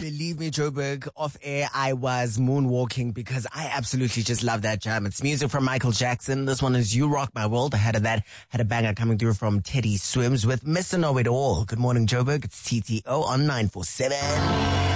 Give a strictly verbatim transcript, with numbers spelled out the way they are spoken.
Believe me, Joburg, off air, I was moonwalking because I absolutely just love that jam. It's music from Michael Jackson. This one is You Rock My World. Ahead of that, had a banger coming through from Teddy Swims with Mister Know It All. Good morning, Joburg. It's T T O on nine four seven.